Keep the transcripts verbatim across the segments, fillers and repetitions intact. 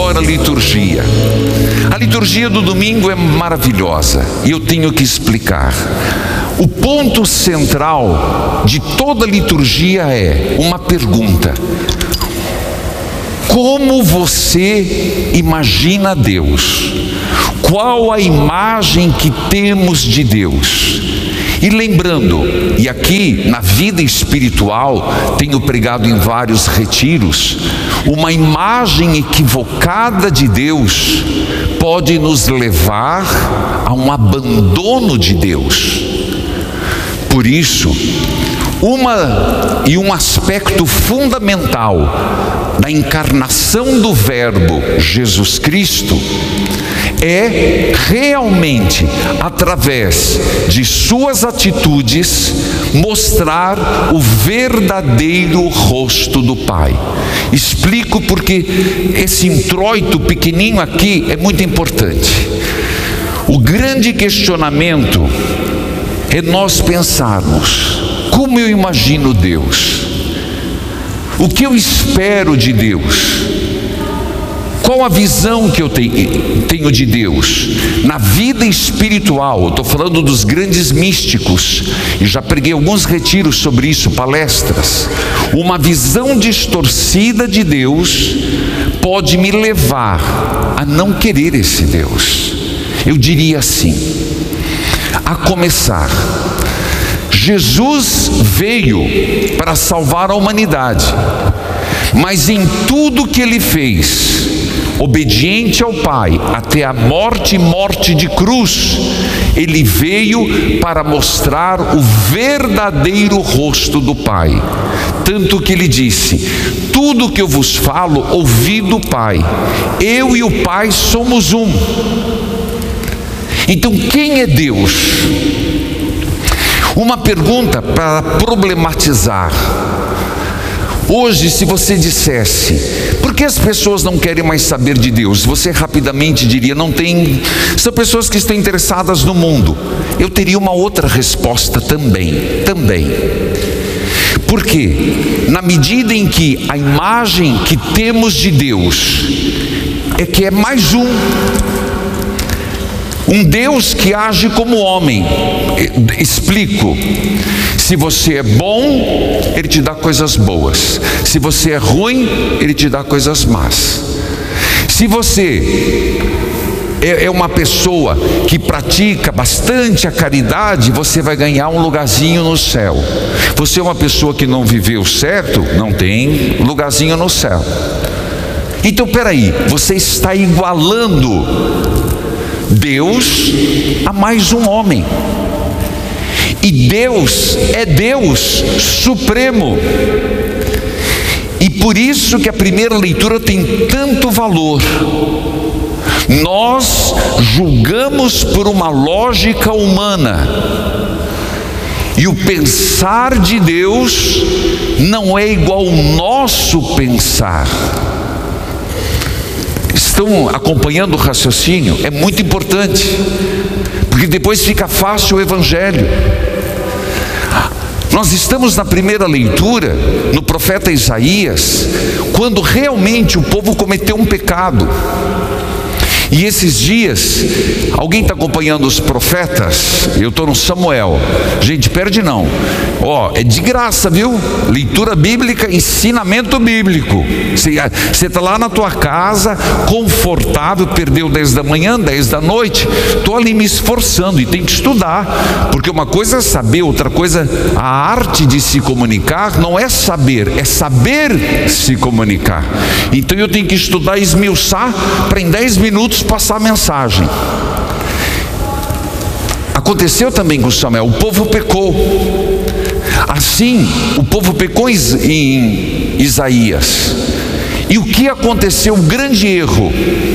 adoro a liturgia. A liturgia do domingo é maravilhosa e eu tenho que explicar. O ponto central de toda liturgia é uma pergunta: como você imagina Deus? Qual a imagem que temos de Deus? E lembrando, e aqui na vida espiritual, tenho pregado em vários retiros, uma imagem equivocada de Deus pode nos levar a um abandono de Deus. Por isso, uma e um aspecto fundamental da encarnação do Verbo Jesus Cristo é realmente, através de suas atitudes, mostrar o verdadeiro rosto do Pai. Explico porque esse introito pequenininho aqui é muito importante. O grande questionamento é nós pensarmos: como eu imagino Deus? O que eu espero de Deus? Qual a visão que eu tenho de Deus? Na vida espiritual, eu estou falando dos grandes místicos, e já preguei alguns retiros sobre isso, palestras. Uma visão distorcida de Deus pode me levar a não querer esse Deus. Eu diria assim, a começar, Jesus veio para salvar a humanidade, mas em tudo que Ele fez, obediente ao Pai, até a morte e morte de cruz, Ele veio para mostrar o verdadeiro rosto do Pai. Tanto que Ele disse: tudo que eu vos falo, ouvi do Pai. Eu e o Pai somos um. Então, quem é Deus? Uma pergunta para problematizar. Hoje, se você dissesse: por que as pessoas não querem mais saber de Deus? Você rapidamente diria: não tem, são pessoas que estão interessadas no mundo. Eu teria uma outra resposta também, também. Porque na medida em que a imagem que temos de Deus é que é mais um, um Deus que age como homem. Explico. Se você é bom, Ele te dá coisas boas. Se você é ruim, Ele te dá coisas más. Se você é uma pessoa que pratica bastante a caridade, você vai ganhar um lugarzinho no céu. Você é uma pessoa que não viveu certo, não tem lugarzinho no céu. Então, peraí, você está igualando Deus a mais um homem. E Deus é Deus supremo. E por isso que a primeira leitura tem tanto valor. Nós julgamos por uma lógica humana, e o pensar de Deus não é igual ao nosso pensar. Estão acompanhando o raciocínio? É muito importante, porque depois fica fácil o Evangelho. Nós estamos na primeira leitura, no profeta Isaías, quando realmente o povo cometeu um pecado. E esses dias, alguém está acompanhando os profetas? Eu estou no Samuel. Gente, perde não. Ó, é de graça, viu? Leitura bíblica, ensinamento bíblico. Você está lá na tua casa, confortável, perdeu dez da manhã, dez da noite. Estou ali me esforçando e tem que estudar. Porque uma coisa é saber, outra coisa, a arte de se comunicar não é saber, é saber se comunicar. Então eu tenho que estudar e esmiuçar para em dez minutos passar a mensagem. Aconteceu também com Samuel, o povo pecou. Assim, o povo pecou em Isaías. E o que aconteceu? Um grande erro.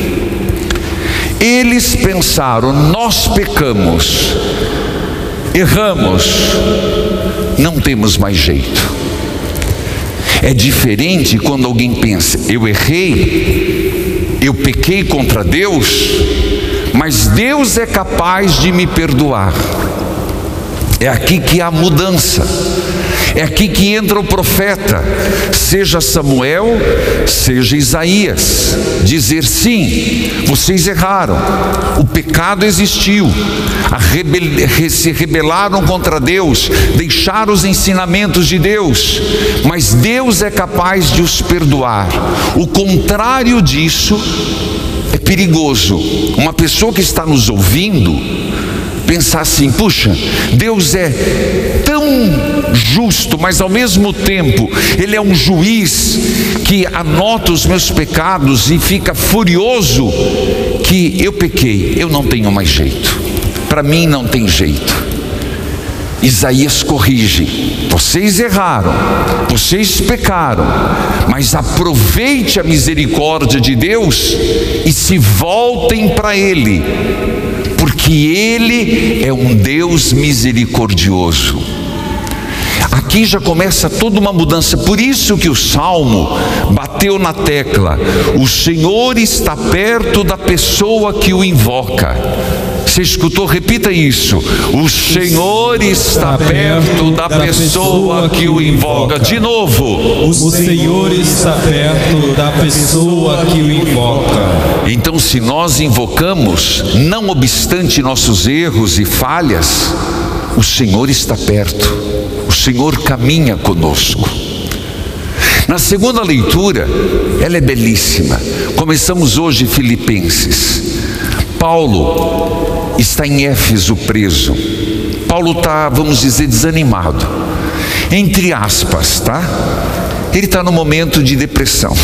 Eles pensaram: nós pecamos, erramos, não temos mais jeito. É diferente quando alguém pensa: eu errei, eu pequei contra Deus, mas Deus é capaz de me perdoar. É aqui que há mudança. É aqui que entra o profeta, seja Samuel, seja Isaías, dizer sim, vocês erraram, o pecado existiu, a rebel... se rebelaram contra Deus, deixaram os ensinamentos de Deus, mas Deus é capaz de os perdoar. O contrário disso é perigoso. Uma pessoa que está nos ouvindo pensar assim: puxa, Deus é tão justo, mas ao mesmo tempo Ele é um juiz que anota os meus pecados e fica furioso que eu pequei, eu não tenho mais jeito, para mim não tem jeito. Isaías corrige: vocês erraram, vocês pecaram, mas aproveite a misericórdia de Deus e se voltem para Ele, porque Ele é um Deus misericordioso. Aqui já começa toda uma mudança. Por isso que o Salmo bateu na tecla: o Senhor está perto da pessoa que o invoca. Você escutou? Repita isso: o Senhor está perto da pessoa que o invoca. De novo: o Senhor está perto da pessoa que o invoca. Então, se nós invocamos, não obstante nossos erros e falhas, o Senhor está perto, o Senhor caminha conosco. Na segunda leitura, ela é belíssima. Começamos hoje Filipenses. Paulo está em Éfeso preso. Paulo está, vamos dizer, desanimado, entre aspas, tá? Ele está num momento de depressão.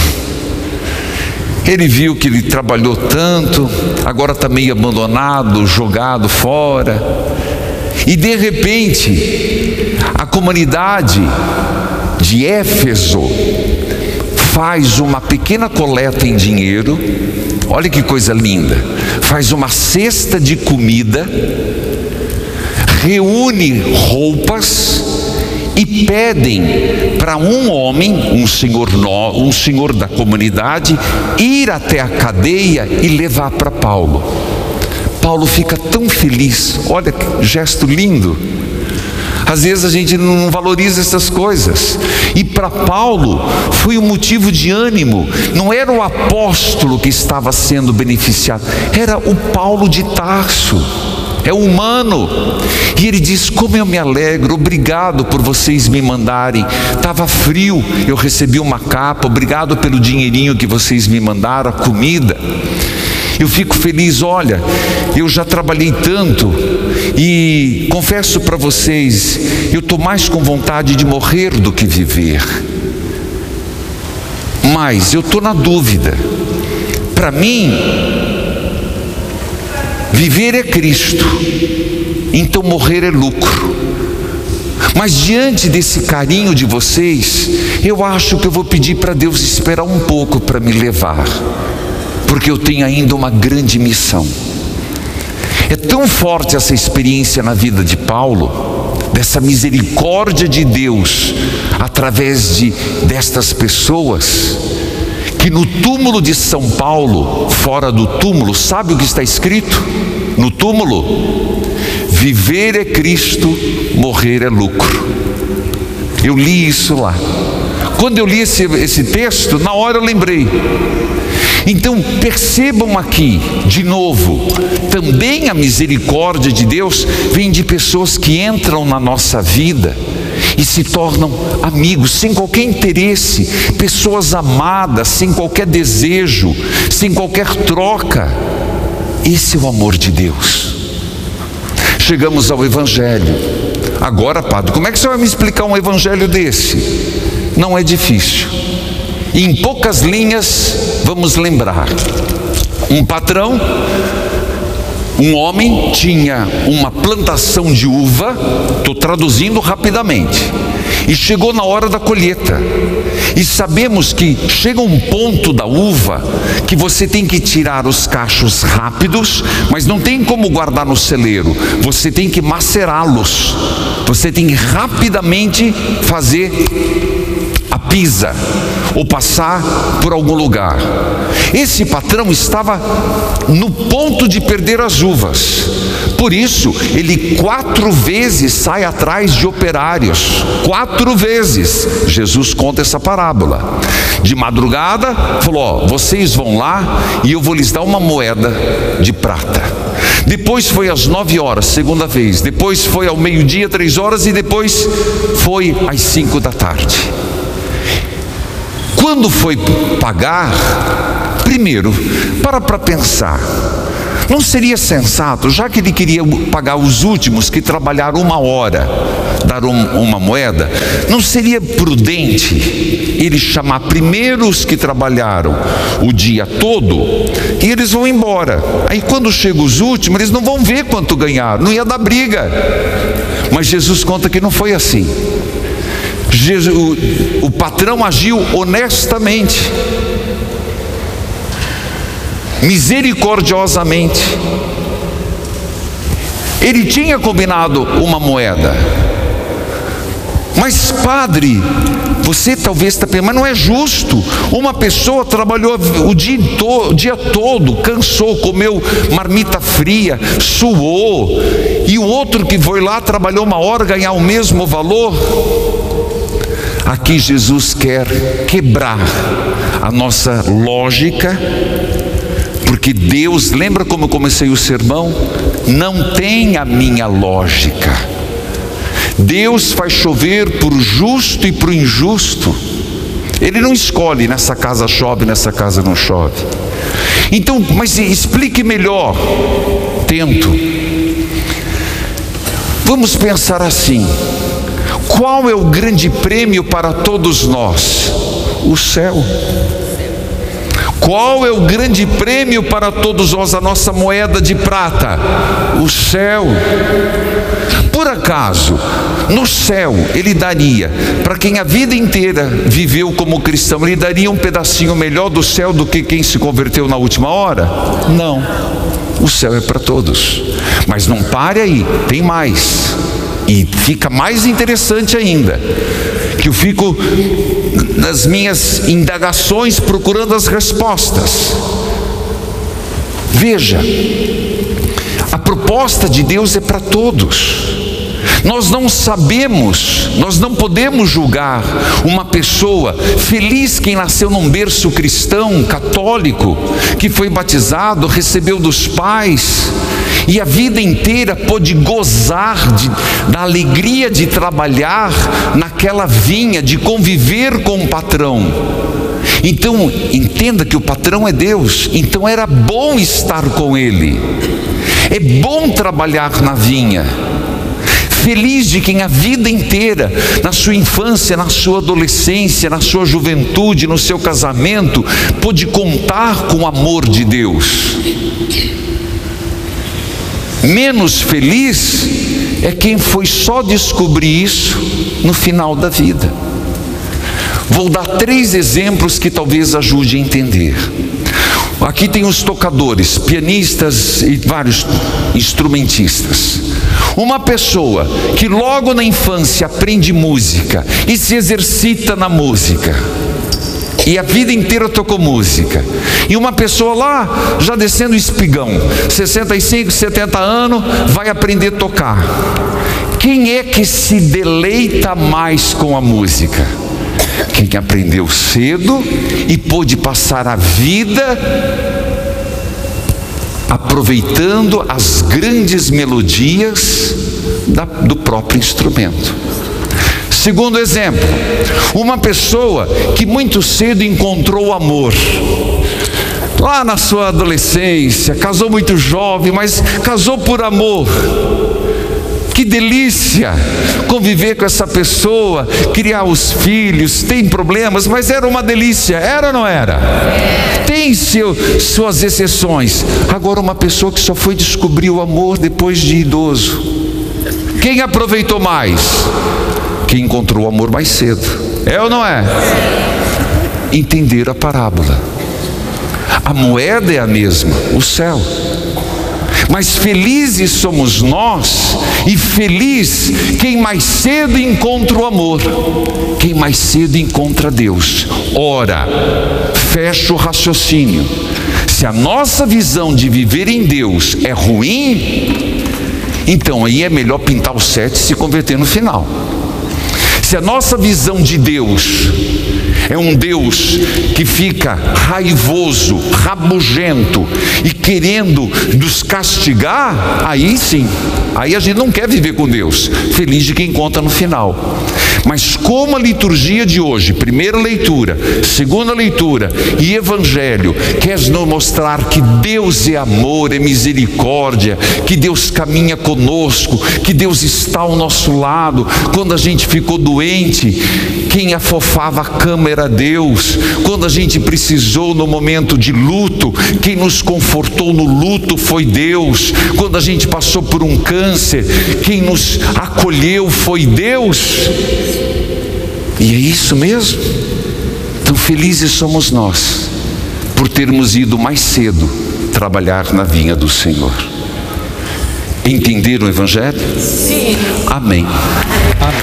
Ele viu que ele trabalhou tanto, agora está meio abandonado, jogado fora. E de repente, a comunidade de Éfeso faz uma pequena coleta em dinheiro. Olha que coisa linda. Faz uma cesta de comida, reúne roupas e pedem para um homem, um senhor, um senhor da comunidade, ir até a cadeia e levar para Paulo. Paulo fica tão feliz. Olha que gesto lindo. Às vezes a gente não valoriza essas coisas. E para Paulo foi um motivo de ânimo. Não era o apóstolo que estava sendo beneficiado, era o Paulo de Tarso. É humano. E ele diz: como eu me alegro, obrigado por vocês me mandarem. Estava frio, eu recebi uma capa, obrigado pelo dinheirinho que vocês me mandaram, a comida. Eu fico feliz. Olha, eu já trabalhei tanto e confesso para vocês, eu estou mais com vontade de morrer do que viver. Mas eu estou na dúvida. Para mim, viver é Cristo, então morrer é lucro. Mas diante desse carinho de vocês, eu acho que eu vou pedir para Deus esperar um pouco para me levar, porque eu tenho ainda uma grande missão. É tão forte essa experiência na vida de Paulo, dessa misericórdia de Deus através de destas pessoas, que no túmulo de São Paulo, fora do túmulo, sabe o que está escrito no túmulo? Viver é Cristo, morrer é lucro. Eu li isso lá. Quando eu li esse, esse texto, na hora eu lembrei. Então percebam aqui, de novo, também a misericórdia de Deus vem de pessoas que entram na nossa vida e se tornam amigos, sem qualquer interesse, pessoas amadas, sem qualquer desejo, sem qualquer troca. Esse é o amor de Deus. Chegamos ao Evangelho. Agora, padre, como é que você vai me explicar um Evangelho desse? Não é difícil. Em poucas linhas, vamos lembrar. Um patrão, um homem, tinha uma plantação de uva, estou traduzindo rapidamente, e chegou na hora da colheita. E sabemos que chega um ponto da uva que você tem que tirar os cachos rápidos, mas não tem como guardar no celeiro, você tem que macerá-los, você tem que rapidamente fazer a pisa ou passar por algum lugar. Esse patrão estava no ponto de perder as uvas, Por isso, ele quatro vezes sai atrás de operários. Quatro vezes. Jesus conta essa parábola. De madrugada, falou: ó, vocês vão lá e eu vou lhes dar uma moeda de prata. Depois foi às nove horas, segunda vez. Depois foi ao meio-dia, três horas. E depois foi às cinco da tarde. Quando foi pagar, primeiro, para para pensar. Não seria sensato, já que ele queria pagar os últimos que trabalharam uma hora, dar um, uma moeda, não seria prudente ele chamar primeiro os que trabalharam o dia todo e eles vão embora? Aí quando chegam os últimos, eles não vão ver quanto ganharam, não ia dar briga. Mas Jesus conta que não foi assim. Jesus, o, o patrão agiu honestamente, misericordiosamente. Ele tinha combinado uma moeda. Mas padre, você talvez está pensando, mas não é justo. Uma pessoa trabalhou o dia, to, o dia todo, cansou, comeu marmita fria, suou, e o outro que foi lá trabalhou uma hora ganhar o mesmo valor. Aqui Jesus quer quebrar a nossa lógica, porque Deus, lembra como eu comecei o sermão? Não tem a minha lógica. Deus faz chover para o justo e para o injusto. Ele não escolhe, nessa casa chove, nessa casa não chove. Então, mas explique melhor. Tento. Vamos pensar assim: qual é o grande prêmio para todos nós? O céu. Qual é o grande prêmio para todos nós, a nossa moeda de prata? O céu. Por acaso, no céu, ele daria, para quem a vida inteira viveu como cristão, ele daria um pedacinho melhor do céu do que quem se converteu na última hora? Não. O céu é para todos. Mas não pare aí, tem mais. E fica mais interessante ainda, que eu fico nas minhas indagações procurando as respostas. Veja, a proposta de Deus é para todos. Nós não sabemos, nós não podemos julgar uma pessoa feliz, quem nasceu num berço cristão, católico, que foi batizado, recebeu dos pais, e a vida inteira pôde gozar de, da alegria de trabalhar naquela vinha, de conviver com o patrão. Então, entenda que o patrão é Deus, então era bom estar com ele, é bom trabalhar na vinha. Feliz de quem a vida inteira, na sua infância, na sua adolescência, na sua juventude, no seu casamento, pôde contar com o amor de Deus. Menos feliz é quem foi só descobrir isso no final da vida. Vou dar três exemplos que talvez ajude a entender. Aqui tem os tocadores, pianistas e vários instrumentistas. Uma pessoa que logo na infância aprende música e se exercita na música, e a vida inteira tocou música, e uma pessoa lá, já descendo o espigão, sessenta e cinco, setenta anos, vai aprender a tocar. Quem é que se deleita mais com a música? Quem aprendeu cedo e pôde passar a vida aproveitando as grandes melodias da, do próprio instrumento. Segundo exemplo, uma pessoa que muito cedo encontrou o amor, lá na sua adolescência, casou muito jovem, mas casou por amor. Que delícia conviver com essa pessoa, criar os filhos, tem problemas, mas era uma delícia, era ou não era? Tem seu, suas exceções. Agora, uma pessoa que só foi descobrir o amor depois de idoso, quem aproveitou mais? Quem encontrou o amor mais cedo. É ou não é? Entender a parábola. A moeda é a mesma, o céu. Mas felizes somos nós, e feliz quem mais cedo encontra o amor, quem mais cedo encontra Deus. Ora, fecha o raciocínio. Se a nossa visão de viver em Deus é ruim, Então aí é melhor pintar o sete e se converter no final. Se a nossa visão de Deus é um Deus que fica raivoso, rabugento e querendo nos castigar, aí sim, aí a gente não quer viver com Deus, feliz de quem conta no final. Mas como a liturgia de hoje, primeira leitura, segunda leitura e evangelho, quer nos mostrar que Deus é amor, é misericórdia, que Deus caminha conosco, que Deus está ao nosso lado. Quando a gente ficou doente, quem afofava a cama era Deus. Quando a gente precisou no momento de luto, quem nos confortou no luto foi Deus. Quando a gente passou por um câncer, quem nos acolheu foi Deus. E é isso mesmo. Então felizes somos nós por termos ido mais cedo trabalhar na vinha do Senhor. Entenderam o Evangelho? Sim. Amém. Amém.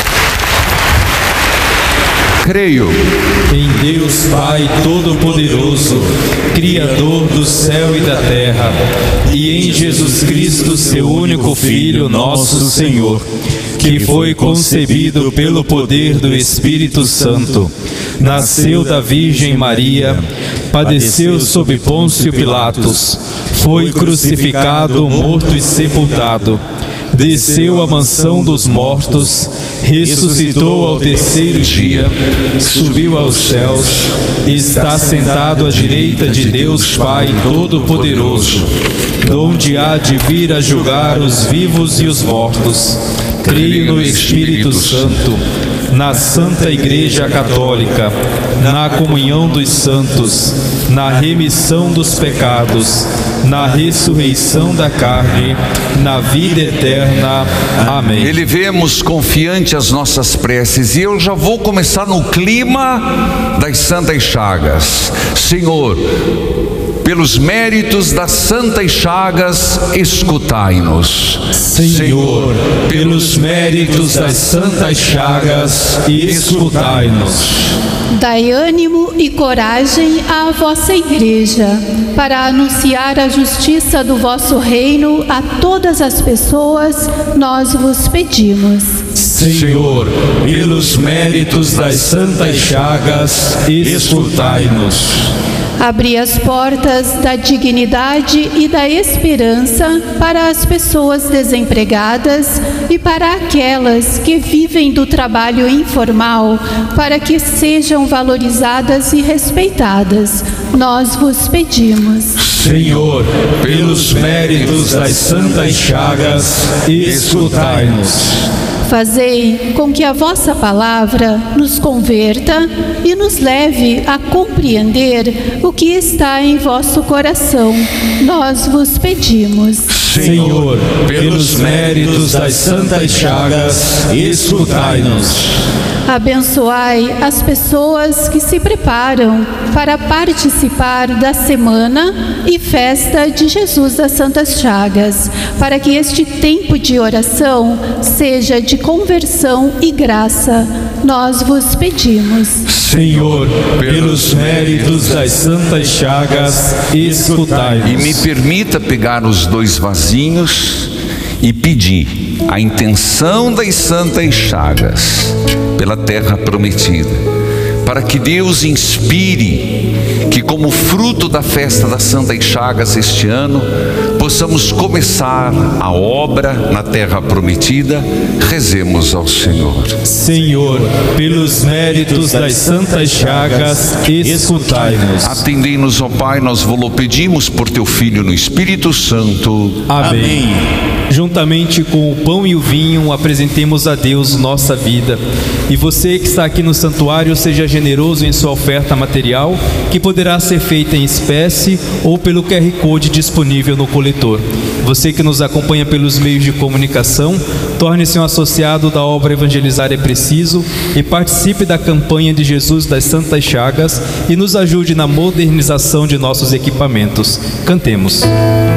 Creio em Deus Pai Todo-Poderoso, Criador do céu e da terra, e em Jesus Cristo, seu único Filho, nosso Senhor, que foi concebido pelo poder do Espírito Santo, nasceu da Virgem Maria, padeceu sob Pôncio Pilatos, foi crucificado, morto e sepultado, desceu à mansão dos mortos, ressuscitou ao terceiro dia, subiu aos céus, está sentado à direita de Deus Pai Todo-Poderoso, donde há de vir a julgar os vivos e os mortos. Creio no Espírito Santo, na Santa Igreja Católica, na comunhão dos santos, na remissão dos pecados, na ressurreição da carne, na vida eterna. Amém. Elevemos confiante as nossas preces, e eu já vou começar no clima das Santas Chagas. Senhor, pelos méritos das Santas Chagas, escutai-nos. Senhor, pelos méritos das Santas Chagas, escutai-nos. Dai ânimo e coragem à vossa Igreja, para anunciar a justiça do vosso reino a todas as pessoas, nós vos pedimos. Senhor, pelos méritos das Santas Chagas, escutai-nos. Abri as portas da dignidade e da esperança para as pessoas desempregadas e para aquelas que vivem do trabalho informal, para que sejam valorizadas e respeitadas. Nós vos pedimos. Senhor, pelos méritos das Santas Chagas, escutai-nos. Fazei com que a vossa palavra nos converta e nos leve a compreender o que está em vosso coração. Nós vos pedimos. Senhor, pelos méritos das Santas Chagas, escutai-nos. Abençoai as pessoas que se preparam para participar da semana e festa de Jesus das Santas Chagas, para que este tempo de oração seja de conversão e graça. Nós vos pedimos. Senhor, pelos méritos das Santas Chagas, escutai-nos. E me permita pegar os dois vasinhos e pedir a intenção das Santas Chagas pela terra prometida, para que Deus inspire que, como fruto da festa das Santas Chagas este ano, possamos começar a obra na terra prometida. Rezemos ao Senhor. Senhor, pelos méritos das Santas Chagas, escutai-nos. Atendei-nos, ó Pai, nós vos pedimos por teu Filho no Espírito Santo. Amém. Amém. Juntamente com o pão e o vinho, apresentemos a Deus nossa vida. E você que está aqui no santuário, seja generoso em sua oferta material, que poderá ser feita em espécie ou pelo Q R Code disponível no coletor. Você que nos acompanha pelos meios de comunicação, torne-se um associado da obra Evangelizar é Preciso e participe da campanha de Jesus das Santas Chagas e nos ajude na modernização de nossos equipamentos. Cantemos.